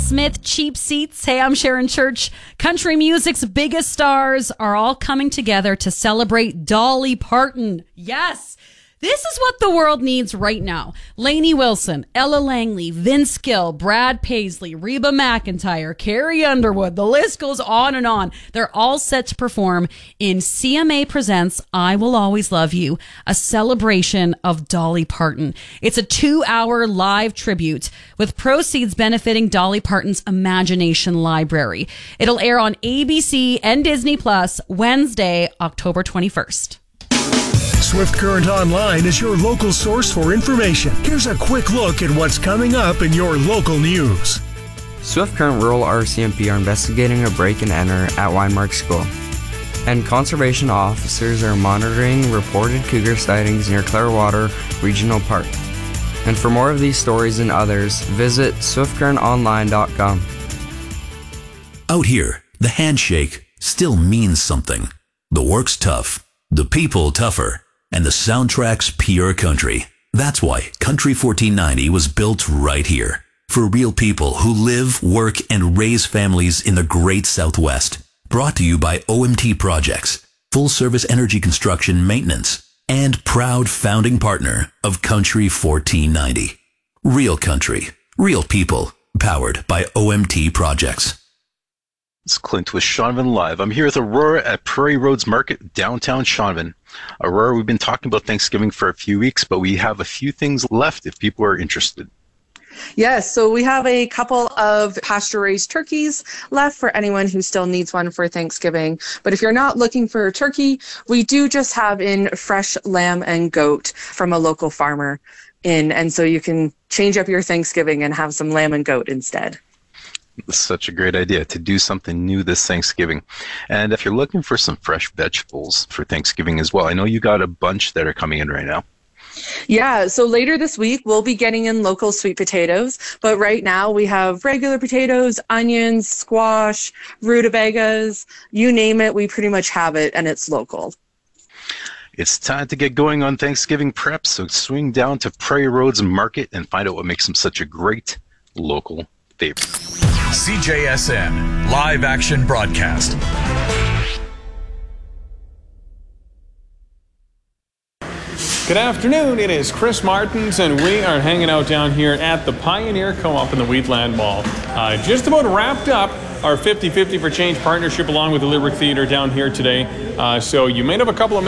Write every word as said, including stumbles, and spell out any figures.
Smith, Cheap Seats. Hey, I'm Sharon Church. Country music's biggest stars are all coming together to celebrate Dolly Parton. Yes! This is what the world needs right now. Lainey Wilson, Ella Langley, Vince Gill, Brad Paisley, Reba McEntire, Carrie Underwood. The list goes on and on. They're all set to perform in C M A Presents I Will Always Love You, a celebration of Dolly Parton. It's a two-hour live tribute with proceeds benefiting Dolly Parton's Imagination Library. It'll air on A B C and Disney Plus Wednesday, October twenty-first. Swift Current Online is your local source for information. Here's a quick look at what's coming up in your local news. Swift Current Rural R C M P are investigating a break and enter at Winemark School. And conservation officers are monitoring reported cougar sightings near Clearwater Regional Park. And for more of these stories and others, visit swift current online dot com. Out here, the handshake still means something. The work's tough, the people tougher, and the soundtrack's pure country. That's why Country fourteen ninety was built right here. For real people who live, work, and raise families in the great Southwest. Brought to you by O M T Projects, full service energy construction maintenance, and proud founding partner of Country fourteen ninety. Real country, real people, powered by O M T Projects. It's Clint with Shaunavon Live. I'm here with Aurora at Prairie Roads Market, downtown Shaunavon. Aurora, we've been talking about Thanksgiving for a few weeks, but we have a few things left if people are interested. Yes, so we have a couple of pasture-raised turkeys left for anyone who still needs one for Thanksgiving. But if you're not looking for a turkey, we do just have in fresh lamb and goat from a local farmer in, and so you can change up your Thanksgiving and have some lamb and goat instead. Such a great idea to do something new this Thanksgiving. And if you're looking for some fresh vegetables for Thanksgiving as well, I know you got a bunch that are coming in right now. Yeah, so later this week, we'll be getting in local sweet potatoes, but right now we have regular potatoes, onions, squash, rutabagas, you name it, we pretty much have it, and it's local. It's time to get going on Thanksgiving prep, so swing down to Prairie Roads Market and find out what makes them such a great local favorite. C J S N Live Action Broadcast. Good afternoon, it is Chris Martins, and we are hanging out down here at the Pioneer Co-op in the Wheatland Mall. Uh, just about wrapped up our fifty fifty for Change partnership along with the Lyric Theatre down here today. Uh, so you may have a couple of minutes